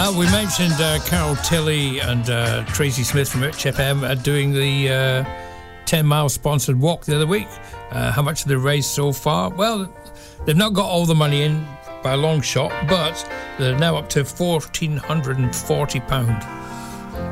We mentioned Carol Tilley and Tracy Smith from Rich FM doing the 10-mile sponsored walk the other week. How much have they raised so far? Well, they've not got all the money in by a long shot, but they're now up to £1,440.